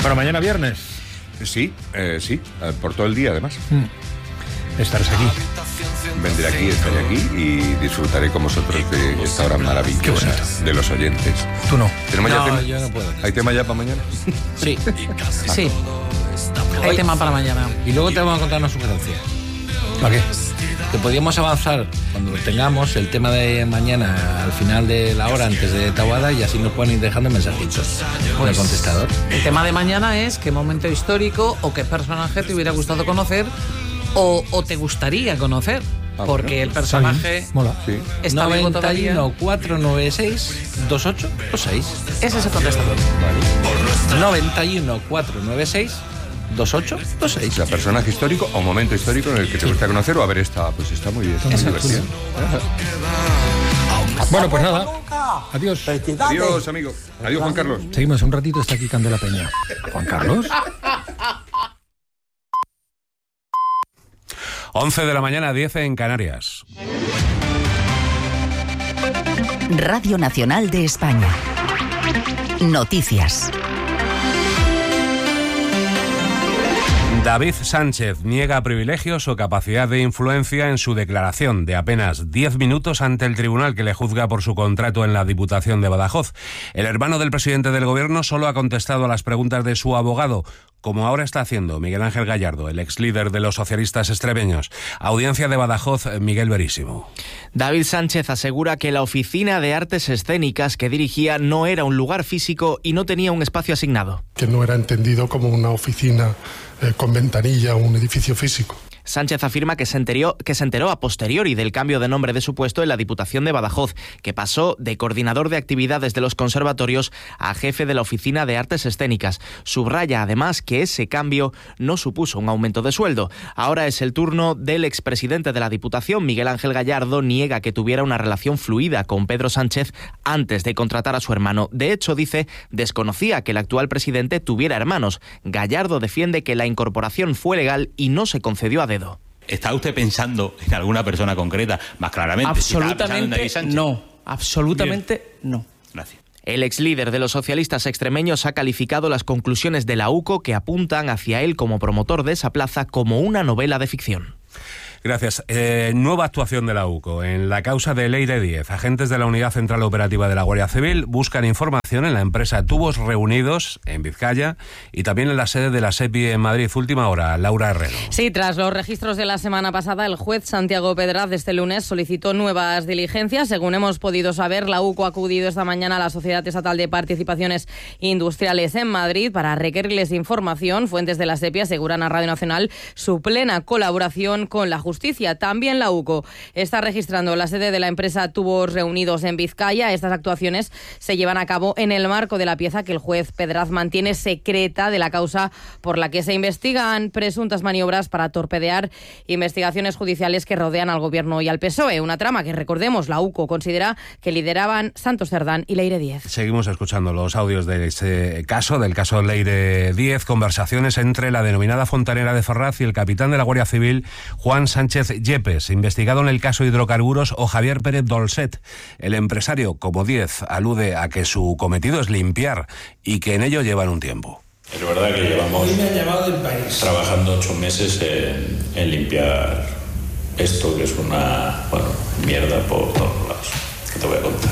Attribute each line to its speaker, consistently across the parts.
Speaker 1: Bueno, mañana viernes.
Speaker 2: Sí, por todo el día además.
Speaker 1: Estarás aquí.
Speaker 2: Vendré aquí, estaré aquí y disfrutaré con vosotros de esta hora maravillosa de los oyentes.
Speaker 1: Tú no.
Speaker 2: ¿Tenemos ya tema?
Speaker 3: Yo no puedo.
Speaker 2: ¿Hay tema ya para mañana?
Speaker 3: Sí.
Speaker 4: Sí. Hay tema para mañana.
Speaker 3: Y luego te vamos a contar una sugerencia.
Speaker 1: ¿Para qué?
Speaker 3: Que podríamos avanzar cuando tengamos el tema de mañana al final de la hora antes de Taboada y así nos pueden ir dejando mensajitos con el contestador.
Speaker 4: El tema de mañana es qué momento histórico o qué personaje te hubiera gustado conocer o te gustaría conocer. Porque el personaje
Speaker 1: mola.
Speaker 2: Sí.
Speaker 4: está vivo todavía.
Speaker 3: 91 496 2826.
Speaker 4: Ese es el contestador.
Speaker 3: 91 496 2826.
Speaker 2: ¿La personaje histórico o momento histórico en el que te gusta conocer o haber estado? Pues está muy bien.
Speaker 1: Eso
Speaker 2: Muy
Speaker 1: es
Speaker 2: divertido.
Speaker 1: Bueno, pues nada. Adiós.
Speaker 2: Adiós, amigo. Adiós, Juan Carlos.
Speaker 1: Seguimos un ratito, está aquí Candela Peña. Juan Carlos.
Speaker 5: 11 de la mañana, 10 en Canarias.
Speaker 6: Radio Nacional de España. Noticias.
Speaker 5: David Sánchez niega privilegios o capacidad de influencia en su declaración de apenas 10 minutos ante el tribunal que le juzga por su contrato en la Diputación de Badajoz. El hermano del presidente del gobierno solo ha contestado a las preguntas de su abogado, como ahora está haciendo Miguel Ángel Gallardo, el ex líder de los socialistas extremeños. Audiencia de Badajoz, Miguel Verísimo.
Speaker 7: David Sánchez asegura que la Oficina de Artes Escénicas que dirigía no era un lugar físico y no tenía un espacio asignado.
Speaker 8: Que no era entendido como una oficina con ventanilla o un edificio físico.
Speaker 7: Sánchez afirma que se enteró a posteriori del cambio de nombre de su puesto en la Diputación de Badajoz, que pasó de coordinador de actividades de los conservatorios a jefe de la Oficina de Artes Escénicas. Subraya además que ese cambio no supuso un aumento de sueldo. Ahora es el turno del expresidente de la Diputación, Miguel Ángel Gallardo, niega que tuviera una relación fluida con Pedro Sánchez antes de contratar a su hermano. De hecho, dice, desconocía que el actual presidente tuviera hermanos. Gallardo defiende que la incorporación fue legal y no se concedió a dedo.
Speaker 9: ¿Está usted pensando en alguna persona concreta? Más claramente.
Speaker 4: Absolutamente no. Absolutamente no.
Speaker 9: Gracias.
Speaker 7: El ex líder de los socialistas extremeños ha calificado las conclusiones de la UCO que apuntan hacia él como promotor de esa plaza como una novela de ficción.
Speaker 5: Gracias. Nueva actuación de la UCO. En la causa de Leire 10, agentes de la Unidad Central Operativa de la Guardia Civil buscan información en la empresa Tubos Reunidos, en Vizcaya, y también en la sede de la SEPI en Madrid. Última hora, Laura Herrero.
Speaker 10: Sí, tras los registros de la semana pasada, el juez Santiago Pedraz este lunes solicitó nuevas diligencias. Según hemos podido saber, la UCO ha acudido esta mañana a la Sociedad Estatal de Participaciones Industriales en Madrid para requerirles información. Fuentes de la SEPI aseguran a Radio Nacional su plena colaboración con la justicia. También la UCO está registrando la sede de la empresa Tubos Reunidos en Vizcaya. Estas actuaciones se llevan a cabo en el marco de la pieza que el juez Pedraz mantiene secreta de la causa por la que se investigan presuntas maniobras para torpedear investigaciones judiciales que rodean al Gobierno y al PSOE. Una trama que, recordemos, la UCO considera que lideraban Santos Cerdán y Leire 10.
Speaker 5: Seguimos escuchando los audios de ese caso, del caso Leire 10, conversaciones entre la denominada fontanera de Ferraz y el capitán de la Guardia Civil, Juan Sánchez Yepes, investigado en el caso hidrocarburos, o Javier Pérez Dolcet. El empresario, como 10, alude a que su cometido es limpiar y que en ello llevan un tiempo.
Speaker 11: Es verdad que llevamos trabajando 8 meses en limpiar esto, que es una mierda por todos lados. ¿Qué te voy a contar?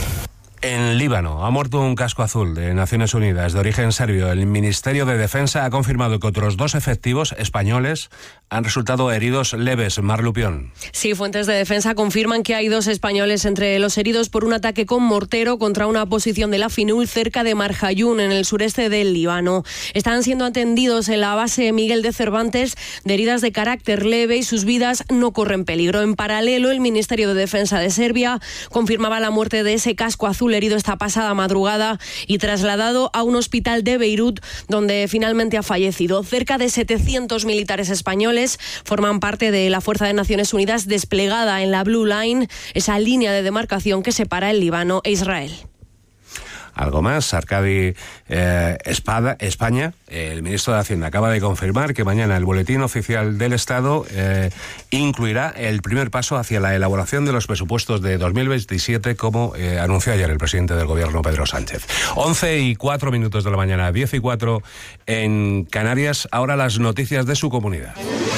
Speaker 5: En Líbano ha muerto un casco azul de Naciones Unidas de origen serbio. El Ministerio de Defensa ha confirmado que otros 2 efectivos españoles han resultado heridos leves. Mar Lupión.
Speaker 12: Sí, fuentes de defensa confirman que hay 2 españoles entre los heridos por un ataque con mortero contra una posición de la FINUL cerca de Marjayún, en el sureste del Líbano. Están siendo atendidos en la base Miguel de Cervantes de heridas de carácter leve y sus vidas no corren peligro. En paralelo, el Ministerio de Defensa de Serbia confirmaba la muerte de ese casco azul herido esta pasada madrugada y trasladado a un hospital de Beirut, donde finalmente ha fallecido. Cerca de 700 militares españoles forman parte de la Fuerza de Naciones Unidas desplegada en la Blue Line, esa línea de demarcación que separa el Líbano e Israel.
Speaker 5: Algo más, Arcadi España, el ministro de Hacienda, acaba de confirmar que mañana el Boletín Oficial del Estado incluirá el primer paso hacia la elaboración de los presupuestos de 2027, como anunció ayer el presidente del Gobierno, Pedro Sánchez. 11:04 de la mañana, 10:04 en Canarias. Ahora las noticias de su comunidad.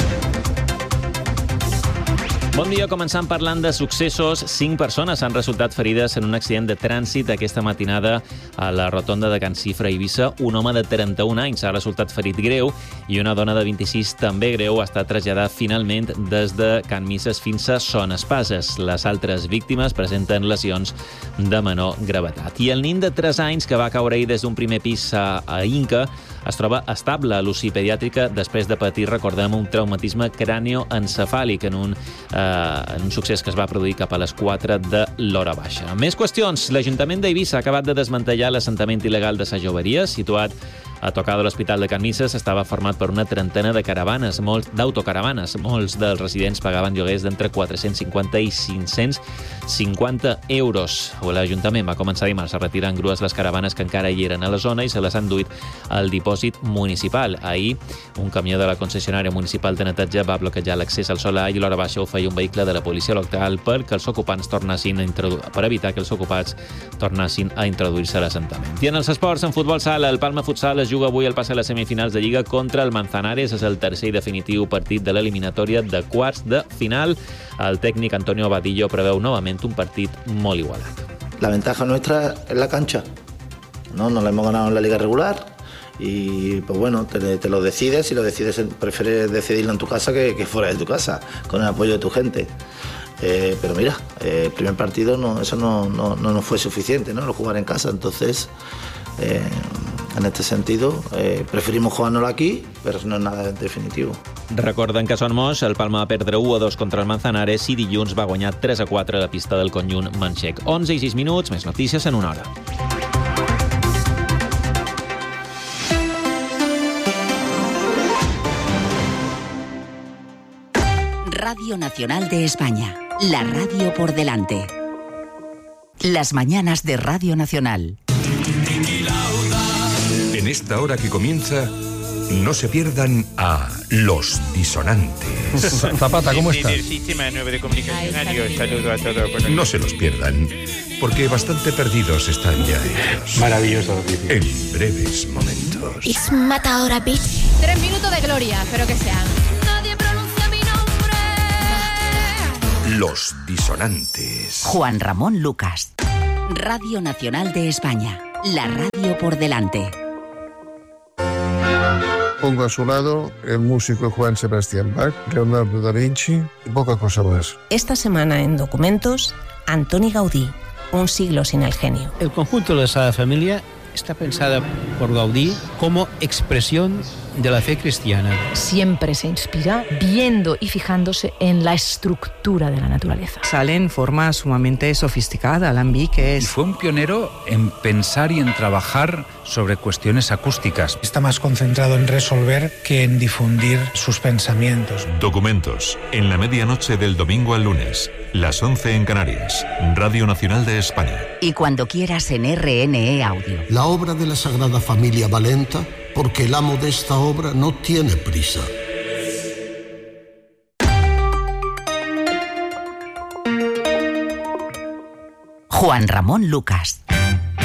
Speaker 13: Bon dia, començant parlant de successos. 5 persones han resultat ferides en un accident de trànsit aquesta matinada a la rotonda de Can Cifra, Eivissa. Un home de 31 anys ha resultat ferit greu i una dona de 26 també greu ha estat traslladat finalment des de Can Misses fins a Son Espases. Les altres víctimes presenten lesions de menor gravetat. I el nin de 3 anys que va caure ahir des d'un primer pis a Inca es troba estable a l'UCI pediàtrica després de patir, recordem, un traumatisme cranioencefàlic en un succés que es va produir cap a les 4 de l'hora baixa. Més qüestions. L'Ajuntament d'Eivissa ha acabat de desmantellar l'assentament il·legal de Sa Joveria, situat a tocar de l'Hospital de Can Misses. Estava format per una trentena de caravanes, d'autocaravanes. Molts dels residents pagaven lloguers d'entre 450 i 550 euros. L'Ajuntament va començar dimarts a retirar en grues les caravanes que encara hi eren a la zona i se les han duit al dipòsit municipal. Ahir, un camió de la concessionària municipal de neteja va bloquejar l'accés al solar i l'hora baixa ho feia un vehicle de la policia local per evitar que els ocupants tornessin a introduir-se a l'assentament. I en els esports, en futbol sala, el Palma Futsal es juga avui el pas a les semifinals de Lliga contra el Manzanares. És el tercer i definitiu partit de l'eliminatòria de quarts de final. El tècnic Antonio Vadillo preveu novament un partit molt igualat.
Speaker 14: La ventaja nuestra es la cancha. No la hemos ganado en la liga regular y pues bueno, te lo decides y lo decides, prefieres decidirlo en tu casa que fuera de tu casa, con el apoyo de tu gente. Pero mira, el primer partido eso no nos fue suficiente, ¿no? Lo jugar en casa, entonces en este sentido preferimos jugárnoslo aquí, pero no es nada definitivo.
Speaker 13: Recorden que a Son Moix el Palma va perdre 1-2 contra el Manzanares i dilluns va guanyar 3-4 a la pista del conjunt manxec. 11:06, més notícies en una hora.
Speaker 6: Radio Nacional de España, la radio por delante. Las mañanas de Radio Nacional.
Speaker 15: En esta hora que comienza, no se pierdan a Los Disonantes.
Speaker 1: Zapata, ¿cómo estás?
Speaker 16: Sistema 9 de comunicacionario, saludo a todos.
Speaker 15: No se los pierdan, porque bastante perdidos están ya ellos.
Speaker 16: Maravilloso.
Speaker 15: En breves momentos.
Speaker 17: It's Matadora Beach. 3 minutos de gloria, espero que sean. Nadie pronuncia mi nombre.
Speaker 15: Los Disonantes.
Speaker 6: Juan Ramón Lucas. Radio Nacional de España, la radio por delante.
Speaker 18: Pongo a su lado el músico Juan Sebastián Bach, Leonardo da Vinci y poca cosa más.
Speaker 19: Esta semana en Documentos, Antoni Gaudí, un siglo sin el genio.
Speaker 20: El conjunto de la Sagrada Familia está pensada por Gaudí como expresión de la fe cristiana.
Speaker 21: Siempre se inspira viendo y fijándose en la estructura de la naturaleza.
Speaker 22: Sale en forma sumamente sofisticada, alambiques.
Speaker 23: Y fue un pionero en pensar y en trabajar sobre cuestiones acústicas.
Speaker 24: Está más concentrado en resolver que en difundir sus pensamientos.
Speaker 25: Documentos, en la medianoche del domingo al lunes, las 11 en Canarias, Radio Nacional de España.
Speaker 6: Y cuando quieras en RNE Audio.
Speaker 26: La obra de la Sagrada Familia va lenta porque el amo de esta obra no tiene prisa.
Speaker 6: Juan Ramón Lucas.